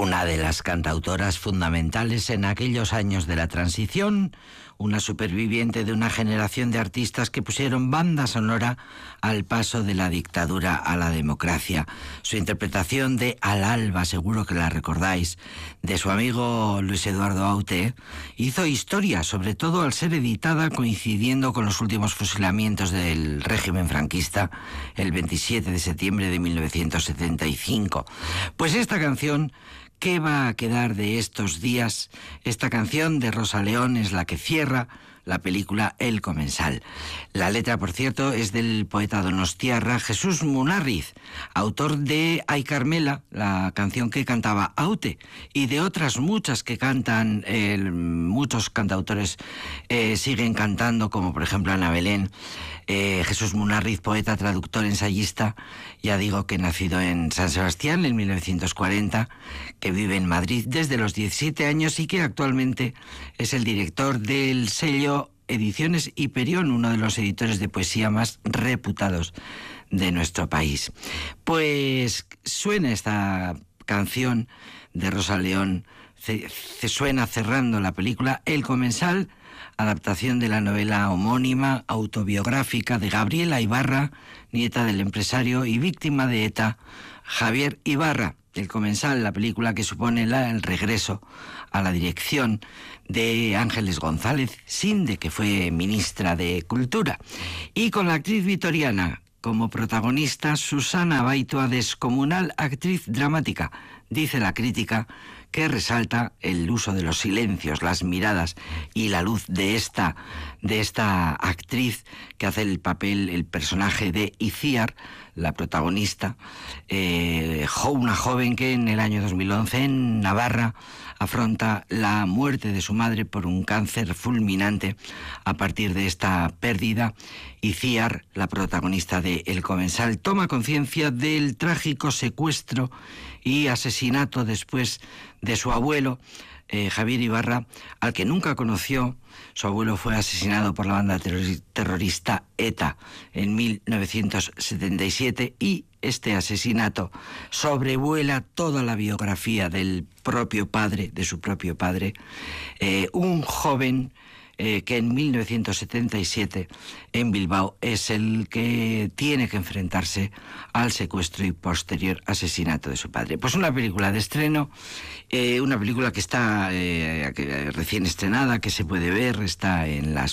una de las cantautoras fundamentales en aquellos años de la transición, una superviviente de una generación de artistas que pusieron banda sonora al paso de la dictadura a la democracia. Su interpretación de Al alba, seguro que la recordáis, de su amigo Luis Eduardo Aute, hizo historia, sobre todo al ser editada coincidiendo con los últimos fusilamientos del régimen franquista, el 27 de septiembre de 1975. Pues esta canción, ¿qué va a quedar de estos días? Esta canción de Rosa León es la que cierra la película El Comensal. La letra, por cierto, es del poeta donostiarra Jesús Munarriz, autor de Ay Carmela, la canción que cantaba Aute, y de otras muchas que cantan, muchos cantautores siguen cantando, como por ejemplo Ana Belén. Jesús Munarriz, poeta, traductor, ensayista, ya digo que nacido en San Sebastián en 1940, que vive en Madrid desde los 17 años y que actualmente es el director del sello Ediciones Hiperión, uno de los editores de poesía más reputados de nuestro país. Pues suena esta canción de Rosa León, suena cerrando la película El Comensal, adaptación de la novela homónima autobiográfica de Gabriela Ibarra, nieta del empresario y víctima de ETA, Javier Ibarra. El Comensal, la película que supone el regreso a la dirección de Ángeles González Sinde, que fue ministra de Cultura, y con la actriz vitoriana como protagonista Susana Baitua, descomunal actriz dramática, dice la crítica, que resalta el uso de los silencios, las miradas y la luz de esta actriz que hace el papel, el personaje de Iciar, la protagonista, una joven que en el año 2011 en Navarra afronta la muerte de su madre por un cáncer fulminante. A partir de esta pérdida, Iciar, la protagonista de El Comensal, toma conciencia del trágico secuestro y asesinato después de su abuelo, Javier Ibarra, al que nunca conoció. Su abuelo fue asesinado por la banda terrorista ETA en 1977 y este asesinato sobrevuela toda la biografía del propio padre, de su propio padre, un joven que en 1977 en Bilbao es el que tiene que enfrentarse al secuestro y posterior asesinato de su padre. Pues una película de estreno, una película que está recién estrenada, que se puede ver, está en las